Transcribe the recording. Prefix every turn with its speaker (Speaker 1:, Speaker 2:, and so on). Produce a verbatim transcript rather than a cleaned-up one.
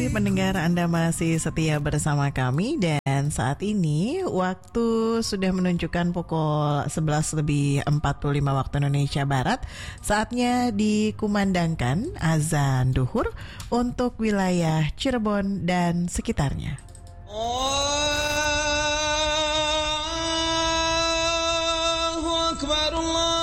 Speaker 1: Pendengar, Anda masih setia bersama kami dan saat ini waktu sudah menunjukkan pukul sebelas lebih empat puluh lima waktu Indonesia Barat. Saatnya dikumandangkan azan duhur untuk wilayah Cirebon dan sekitarnya. Allahu Akbar, Allah.